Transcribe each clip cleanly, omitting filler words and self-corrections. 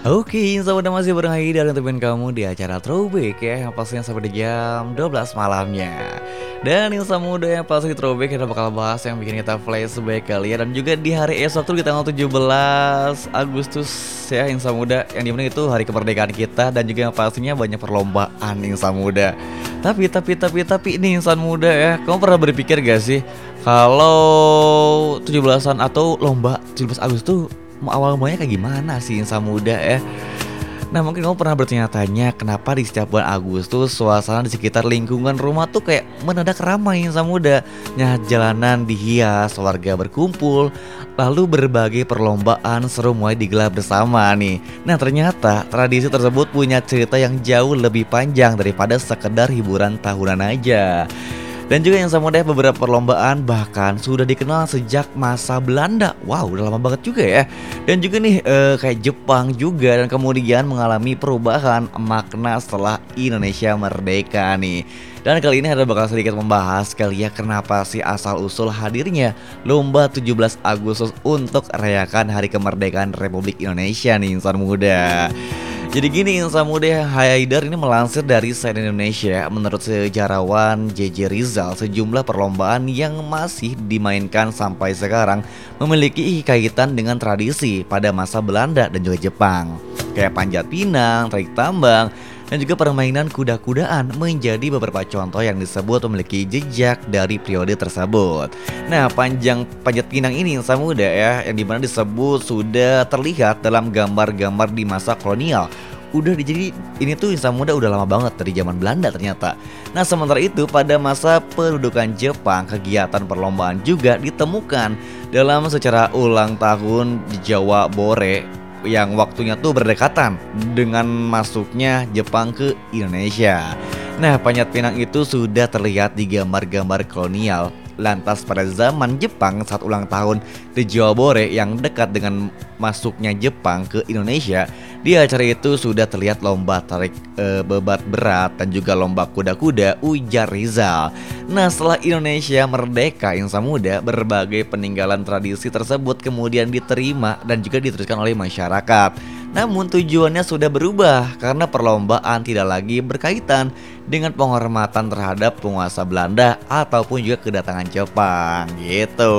Oke, selamat masih bareng Haida dan temen kamu di acara Throwback ya, yang pastinya sampai di jam 12 malamnya. Dan Insa Muda yang pasti di Throwback kita bakal bahas yang bikin kita flashback kali ya. Dan juga di hari esok tuh di tanggal 17 Agustus ya Insa Muda, yang dimana itu hari kemerdekaan kita. Dan juga yang pastinya banyak perlombaan Insa Muda. Tapi ini Insan Muda ya, kamu pernah berpikir gak sih kalau 17-an atau lomba 17 Agustus tuh mau awal mulanya kayak gimana sih Insan Muda ya? Nah mungkin kamu pernah bertanya-tanya kenapa di setiap bulan Agustus suasana di sekitar lingkungan rumah tuh kayak mendadak ramai Insan Muda. Nah jalanan dihias, warga berkumpul, lalu berbagai perlombaan seru mulai digelar bersama nih. Nah ternyata tradisi tersebut punya cerita yang jauh lebih panjang daripada sekedar hiburan tahunan aja. Dan juga yang sama deh beberapa perlombaan bahkan sudah dikenal sejak masa Belanda. Wow, udah lama banget juga ya. Dan juga nih kayak Jepang juga dan kemudian mengalami perubahan makna setelah Indonesia merdeka nih. Dan kali ini ada bakal sedikit membahas kali ya kenapa sih asal usul hadirnya lomba 17 Agustus untuk rayakan Hari Kemerdekaan Republik Indonesia nih Insan Muda. Jadi gini Insan Muda, Haidar ini melansir dari CNN Indonesia. Menurut sejarawan JJ Rizal, sejumlah perlombaan yang masih dimainkan sampai sekarang memiliki kaitan dengan tradisi pada masa Belanda dan juga Jepang. Kayak panjat pinang, tarik tambang, dan juga permainan kuda-kudaan menjadi beberapa contoh yang disebut memiliki jejak dari periode tersebut. Nah, panjat pinang ini Insan Muda ya, yang dimana disebut sudah terlihat dalam gambar-gambar di masa kolonial. Jadi ini tuh Insan Muda udah lama banget dari zaman Belanda ternyata. Nah sementara itu pada masa pendudukan Jepang kegiatan perlombaan juga ditemukan dalam secara ulang tahun di Jawa Bore yang waktunya tuh berdekatan dengan masuknya Jepang ke Indonesia. Nah panjat pinang itu sudah terlihat di gambar-gambar kolonial. Lantas pada zaman Jepang saat ulang tahun di Jawa Bore yang dekat dengan masuknya Jepang ke Indonesia, di acara itu sudah terlihat lomba tarik bebat berat dan juga lomba kuda-kuda, ujar Rizal. Nah setelah Indonesia merdeka Insan Muda, berbagai peninggalan tradisi tersebut kemudian diterima dan juga diteruskan oleh masyarakat. Namun tujuannya sudah berubah karena perlombaan tidak lagi berkaitan dengan penghormatan terhadap penguasa Belanda ataupun juga kedatangan Jepang gitu.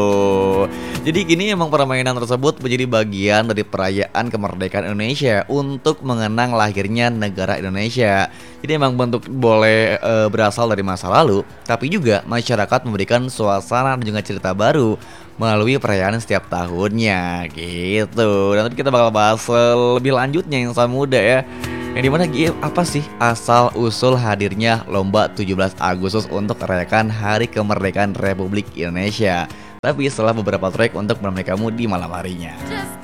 Jadi kini emang permainan tersebut menjadi bagian dari perayaan kemerdekaan Indonesia untuk mengenang lahirnya negara Indonesia. Jadi emang bentuk boleh berasal dari masa lalu, tapi juga masyarakat memberikan suasana dan juga cerita baru melalui perayaan setiap tahunnya gitu. Dan nanti kita bakal bahas lebih lanjutnya Insan Muda ya. Yang dimana apa sih asal usul hadirnya lomba 17 Agustus untuk merayakan Hari Kemerdekaan Republik Indonesia. Tapi setelah beberapa track untuk menemani kamu di malam harinya.